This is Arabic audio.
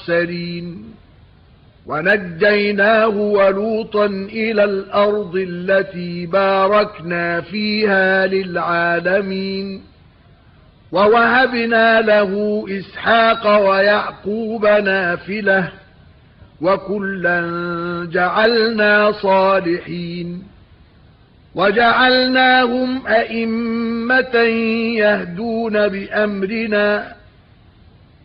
الْمُرْسَلِينَ وَنَجَّيْنَاهُ وَلُوطًا إِلَى الْأَرْضِ الَّتِي بَارَكْنَا فِيهَا لِلْعَالَمِينَ وَوَهَبْنَا لَهُ إِسْحَاقَ وَيَعْقُوبَ نَافِلَةً وَكُلًّا جَعَلْنَا صَالِحِينَ وَجَعَلْنَاهُمْ أَئِمَّةً يَهْدُونَ بِأَمْرِنَا